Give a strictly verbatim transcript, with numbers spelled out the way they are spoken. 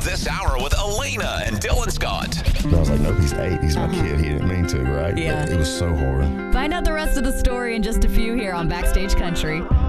this hour with Elena and Dylan Scott. I was like, nope, he's eight. He's my kid. He didn't mean to, right? Yeah. But it was so hard. Find out the rest of the story in just a few here on Backstage Country.